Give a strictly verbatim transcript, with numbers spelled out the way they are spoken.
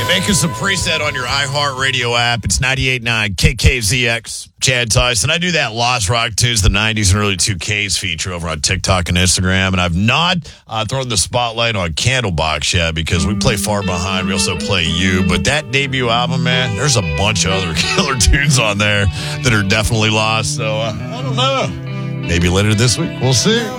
Make us a preset on your iHeartRadio app. It's ninety-eight point nine K K Z X. Chad Tyson. I do that Lost Rock Tunes, the nineties and early two Ks feature over on TikTok and Instagram. And I've not uh, thrown the spotlight on Candlebox yet because we play Far Behind. We also play You. But that debut album, man, there's a bunch of other killer tunes on there that are definitely lost. So uh, I don't know. Maybe later this week. We'll see.